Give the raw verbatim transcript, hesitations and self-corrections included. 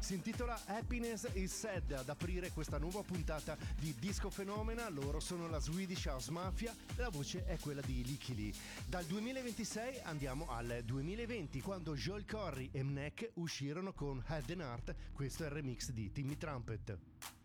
Si intitola Happiness is Sad ad aprire questa nuova puntata di Disco Fenomena. Loro sono la Swedish House Mafia e la voce è quella di Licky Lee. Dal duemilaventisei andiamo al duemilaventi, quando Joel Corry e Mnek uscirono con Head and Heart. Questo è il remix di Timmy Trumpet.